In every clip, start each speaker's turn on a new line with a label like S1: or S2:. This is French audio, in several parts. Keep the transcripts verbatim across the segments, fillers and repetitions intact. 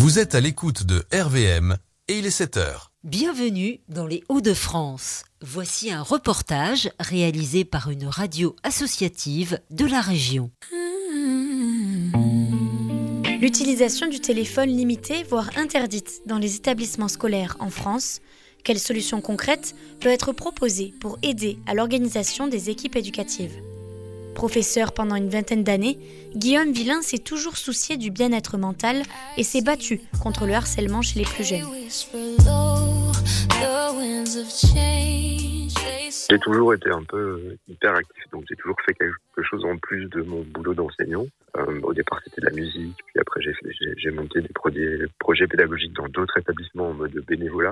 S1: Vous êtes à l'écoute de R V M et il est sept heures.
S2: Bienvenue dans les Hauts-de-France. Voici un reportage réalisé par une radio associative de la région.
S3: L'utilisation du téléphone limitée, voire interdite dans les établissements scolaires en France, quelle solution concrète peut être proposée pour aider à l'organisation des équipes éducatives ? Professeur pendant une vingtaine d'années, Guillaume Villain s'est toujours soucié du bien-être mental et s'est battu contre le harcèlement chez les plus jeunes.
S4: J'ai toujours été un peu hyperactif, donc j'ai toujours fait quelque chose en plus de mon boulot d'enseignant. Euh, au départ, c'était de la musique, puis après j'ai, fait, j'ai, j'ai monté des projets, projets pédagogiques dans d'autres établissements en mode bénévolat.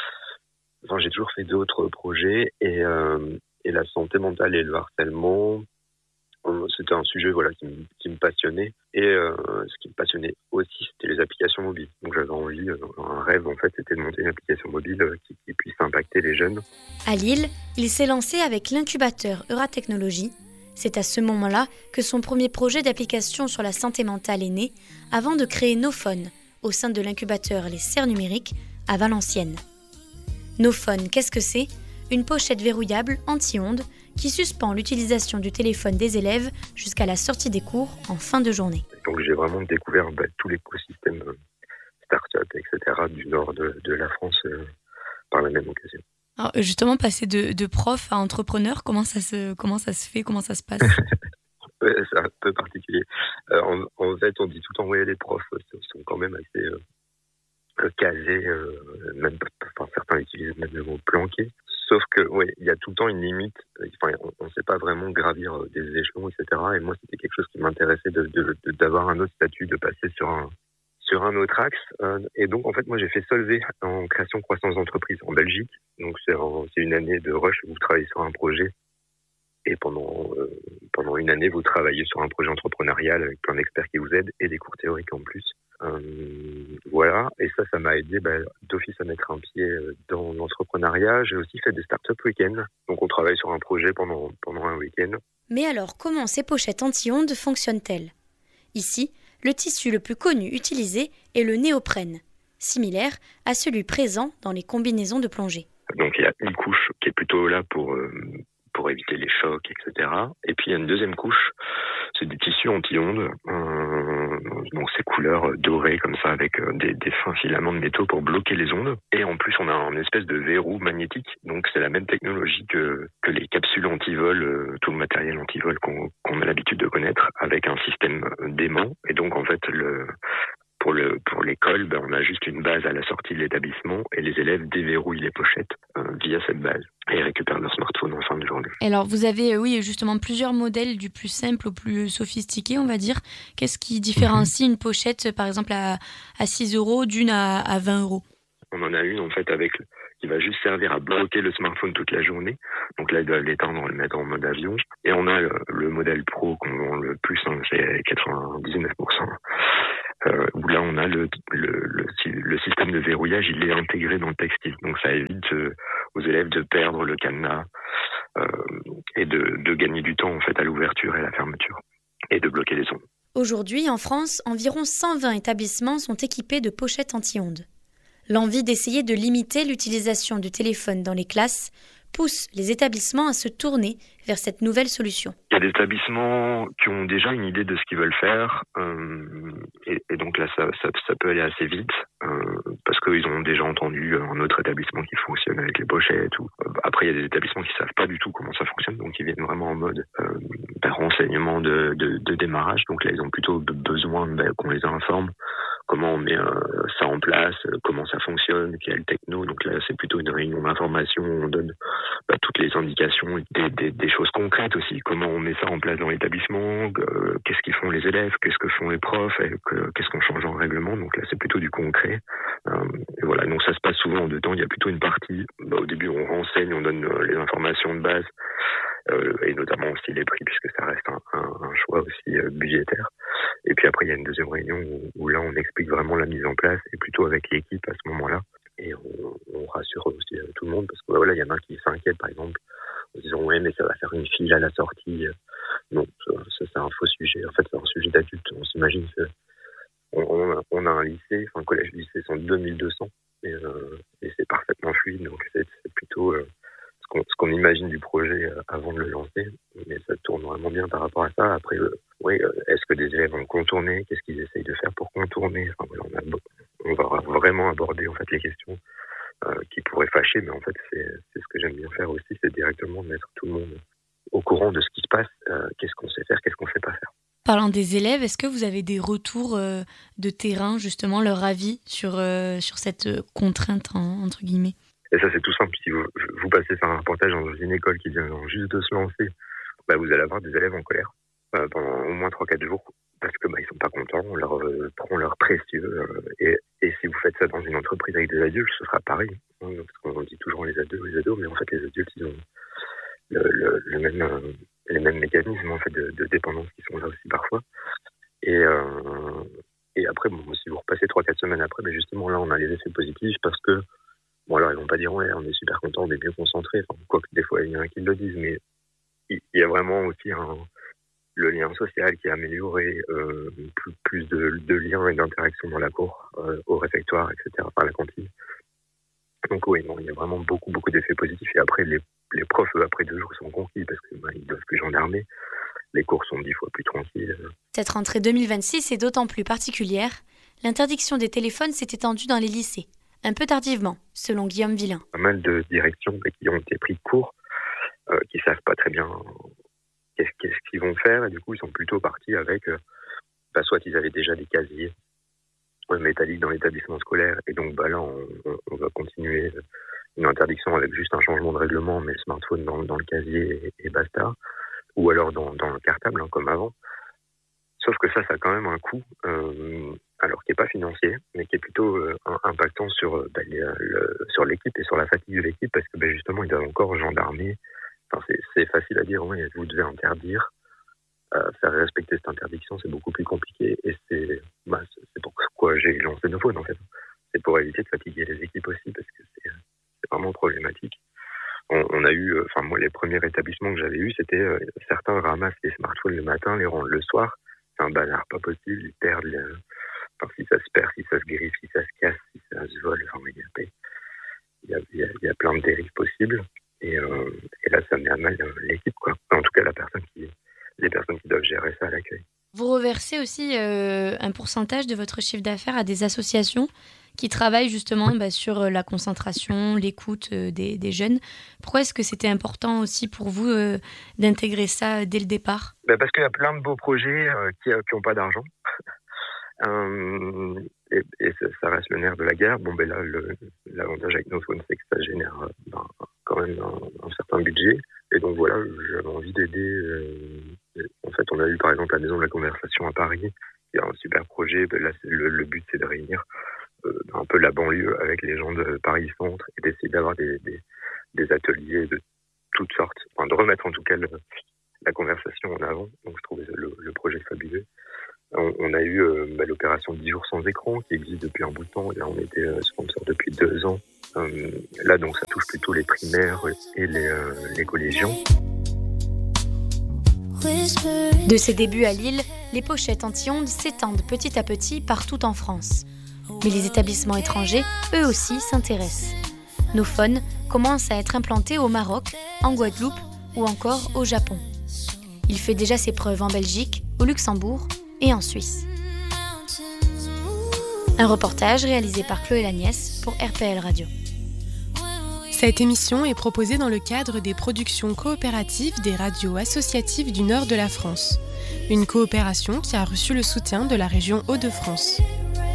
S4: Enfin, j'ai toujours fait d'autres projets et, euh, et la santé mentale et le harcèlement, c'était un sujet voilà, qui, me, qui me passionnait. Et euh, ce qui me passionnait aussi, c'était les applications mobiles. Donc j'avais envie, euh, un rêve en fait, c'était de monter une application mobile euh, qui, qui puisse impacter les jeunes.
S3: À Lille, il s'est lancé avec l'incubateur Euratechnologie. C'est à ce moment-là que son premier projet d'application sur la santé mentale est né, avant de créer Nophone, au sein de l'incubateur Les Serres Numériques, à Valenciennes. Nophone, qu'est-ce que c'est ? Une pochette verrouillable anti-ondes qui suspend l'utilisation du téléphone des élèves jusqu'à la sortie des cours en fin de journée.
S4: Donc j'ai vraiment découvert bah, tout l'écosystème euh, start-up, et cetera du nord de, de la France euh, par la même occasion.
S5: Alors justement, passer de, de prof à entrepreneur, comment ça se, comment ça se fait, comment ça se passe ?
S4: Ouais, c'est un peu particulier. Euh, en, en fait, on dit tout le temps, ouais, les profs sont quand même assez euh, casés, euh, même, enfin, certains utilisent même le mot planqué. Sauf que, ouais, il y a tout le temps une limite. Enfin, on ne sait pas vraiment gravir des échelons, et cetera. Et moi, c'était quelque chose qui m'intéressait de, de, de, d'avoir un autre statut, de passer sur un, sur un autre axe. Et donc, en fait, moi, j'ai fait Solvay en création croissance d'entreprise en Belgique. Donc, c'est, un, c'est une année de rush où vous travaillez sur un projet. Et pendant, euh, pendant une année, vous travaillez sur un projet entrepreneurial avec plein d'experts qui vous aident et des cours théoriques en plus. Euh, voilà, et ça, ça m'a aidé bah, d'office à mettre un pied dans l'entrepreneuriat. J'ai aussi fait des startup week-ends. Donc, on travaille sur un projet pendant, pendant un week-end.
S3: Mais alors, comment ces pochettes anti-ondes fonctionnent-elles ? Ici, le tissu le plus connu utilisé est le néoprène, similaire à celui présent dans les combinaisons de plongée.
S4: Donc, il y a une couche qui est plutôt là pour... Euh, pour éviter les chocs, et cetera. Et puis il y a une deuxième couche, c'est du tissu anti-ondes, euh, donc ces couleurs dorées comme ça avec des, des fins filaments de métaux pour bloquer les ondes. Et en plus on a une espèce de verrou magnétique, donc c'est la même technologie que, que les capsules anti-vol, euh, tout le matériel anti-vol qu'on, qu'on a l'habitude de connaître, avec un système d'aimant. Et donc en fait le... Pour, le, pour l'école, ben, on a juste une base à la sortie de l'établissement et les élèves déverrouillent les pochettes euh, via cette base et récupèrent leur smartphone en fin de journée.
S5: Alors, vous avez, oui, justement, plusieurs modèles du plus simple au plus sophistiqué, on va dire. Qu'est-ce qui différencie mmh. une pochette, par exemple, à, à six euros d'une à, à vingt euros ?
S4: On en a une, en fait, avec qui va juste servir à bloquer le smartphone toute la journée. Donc là, ils doivent l'éteindre, le mettre en mode avion. Et on a le, le modèle pro qu'on vend le plus, hein, c'est quatre-vingt-dix-neuf pour cent. Euh, où là on a le, le, le, le système de verrouillage, il est intégré dans le textile. Donc ça évite euh, aux élèves de perdre le cadenas euh, et de, de gagner du temps en fait à l'ouverture et à la fermeture et de bloquer les ondes.
S3: Aujourd'hui, en France, environ cent vingt établissements sont équipés de pochettes anti-ondes. L'envie d'essayer de limiter l'utilisation du téléphone dans les classes pousse les établissements à se tourner vers cette nouvelle solution.
S4: Il y a des établissements qui ont déjà une idée de ce qu'ils veulent faire euh, et, et donc là ça, ça, ça peut aller assez vite euh, parce qu'ils ont déjà entendu un autre établissement qui fonctionne avec les pochettes. Ou, euh, après il y a des établissements qui savent pas du tout comment ça fonctionne, donc ils viennent vraiment en mode euh, ben, renseignement de, de, de démarrage. Donc là ils ont plutôt besoin ben, qu'on les informe comment on met euh, ça en place, euh, comment ça fonctionne, quelle techno. Donc là c'est plutôt une réunion d'information où on donne bah, toutes les indications, des, des, des choses concrètes aussi, comment on met ça en place dans l'établissement, euh, qu'est-ce qu'ils font les élèves, qu'est-ce que font les profs, et que, qu'est-ce qu'on change en règlement. Donc là c'est plutôt du concret. Euh, et voilà, donc ça se passe souvent en deux temps. Il y a plutôt une partie, bah, au début on renseigne, on donne euh, les informations de base, euh, et notamment aussi les prix, puisque ça reste un, un, un choix aussi euh, budgétaire. Et puis après il y a une deuxième réunion où, où là on explique vraiment la mise en place, et plutôt avec l'équipe à ce moment-là. Et on, on rassure aussi euh, tout le monde, parce que bah, voilà, il y en a qui s'inquiètent par exemple en disant ouais mais ça va faire une file à la sortie. Non, ça, ça c'est un faux sujet. En fait c'est un sujet d'adulte. On s'imagine que on, on, a, on a un un lycée, enfin collège-lycée sont deux mille deux cents et, euh, et c'est parfaitement fluide, donc c'est, c'est plutôt euh, ce, qu'on, ce qu'on imagine du projet euh, avant de le lancer, mais ça tourne vraiment bien par rapport à ça. Après, euh, oui, euh, est-ce que des élèves vont contourner? Qu'est-ce qu'ils essayent de faire pour contourner? Enfin, voilà, on, a, on va vraiment aborder en fait les questions euh, qui pourraient fâcher, mais en fait c'est, c'est ce que j'aime bien faire aussi, c'est directement mettre tout le monde au courant de ce qui se passe, euh, qu'est-ce qu'on sait faire, qu'est-ce qu'on sait pas faire.
S5: Parlant des élèves, est-ce que vous avez des retours euh, de terrain, justement, leur avis sur, euh, sur cette contrainte, en, entre guillemets?
S4: Et ça, c'est tout simple. Si vous, vous passez faire un reportage dans une école qui vient juste de se lancer, bah, vous allez avoir des élèves en colère euh, pendant au moins trois quatre jours parce que bah, ils sont pas contents, on leur euh, prend leur précieux. Euh, et, et si vous faites ça dans une entreprise avec des adultes, ce sera pareil. Hein, parce qu'on dit toujours les ados, les ados, mais en fait, les adultes, ils ont le, le, le même... Euh, les mêmes mécanismes en fait de, de dépendance qui sont là aussi parfois et euh, et après bon si vous repassez trois quatre semaines après ben justement là on a les effets positifs parce que bon alors ils vont pas dire ouais on est super content, on est bien concentré, enfin quoi que des fois il y en a qui le disent, mais il, il y a vraiment aussi un, le lien social qui est amélioré, euh, plus, plus de, de liens et d'interactions dans la cour, euh, au réfectoire, et cetera, par la cantine. Donc oui, non, il y a vraiment beaucoup, beaucoup d'effets positifs. Et après, les, les profs, eux, après deux jours, sont conquis parce qu'ils bah, ne doivent plus gendarmer. Les cours sont dix fois plus tranquilles.
S3: Cette rentrée deux mille vingt-six est d'autant plus particulière. L'interdiction des téléphones s'est étendue dans les lycées. Un peu tardivement, selon Guillaume Villain.
S4: Pas mal de directions qui ont été pris de cours, euh, qui ne savent pas très bien qu'est-ce, qu'est-ce qu'ils vont faire. Et du coup, ils sont plutôt partis avec... Euh, bah, soit ils avaient déjà des casiers euh, métalliques dans l'établissement scolaire. Et donc bah, là, on, on, on va continuer une interdiction avec juste un changement de règlement, mais le smartphone dans, dans le casier et, et basta. Ou alors dans, dans le cartable, hein, comme avant. Sauf que ça, ça a quand même un coût, euh, alors qui n'est pas financier, mais qui est plutôt euh, impactant sur, euh, bah, les, le, sur l'équipe et sur la fatigue de l'équipe, parce que bah, justement, ils doivent encore gendarmer. Enfin, c'est, c'est facile à dire, oui, vous devez interdire. Euh, faire respecter cette interdiction, c'est beaucoup plus compliqué. Et c'est, bah, c'est, c'est pourquoi j'ai lancé Nophone, en fait. C'est pour éviter de fatiguer les équipes aussi, parce que c'est, c'est vraiment problématique. On, on a eu, enfin, euh, moi, les premiers établissements que j'avais eus, c'était euh, certains ramassent les smartphones le matin, les rendent le soir. C'est un bazar pas possible, ils perdent, les... enfin, si ça se perd, si ça se griffe, si ça se casse, si ça se vole, enfin, il y a, il y a, il y a plein de dérives possibles, et, euh, et là, ça met à mal l'équipe, quoi. En tout cas, la personne qui, les personnes qui doivent gérer ça à l'accueil.
S5: Vous reversez aussi euh, un pourcentage de votre chiffre d'affaires à des associations qui travaillent justement bah, sur la concentration, l'écoute euh, des, des jeunes. Pourquoi est-ce que c'était important aussi pour vous euh, d'intégrer ça dès le départ ?
S4: Ben parce qu'il y a plein de beaux projets euh, qui n'ont pas d'argent. euh, et et ça, ça reste le nerf de la guerre. Bon, ben là, le, l'avantage avec Nophone, c'est que ça génère ben, quand même un, un certain budget. Et donc voilà, j'avais envie d'aider. Euh, en fait, on a eu par exemple la Maison de la Conversation à Paris. Il y a un super projet. Ben là, c'est, le, le but, c'est de réunir euh, un peu la banlieue avec les gens de Paris-Centre et d'essayer d'avoir des, des, des ateliers de toutes sortes. Enfin, de remettre en tout cas le, la conversation en avant. Donc, je trouvais le, le projet fabuleux. On, on a eu euh, bah, l'opération dix jours sans écran qui existe depuis un bout de temps. Et là, on était euh, sponsor depuis deux ans. Euh, là, donc, ça touche plutôt les primaires et les, euh, les collégiens.
S3: De ses débuts à Lille, les pochettes anti-ondes s'étendent petit à petit partout en France. Mais les établissements étrangers, eux aussi, s'intéressent. Nophone commence à être implanté au Maroc, en Guadeloupe ou encore au Japon. Il fait déjà ses preuves en Belgique, au Luxembourg et en Suisse. Un reportage réalisé par Chloé Lagnès pour R P L Radio.
S6: Cette émission est proposée dans le cadre des productions coopératives des radios associatives du nord de la France. Une coopération qui a reçu le soutien de la région Hauts-de-France.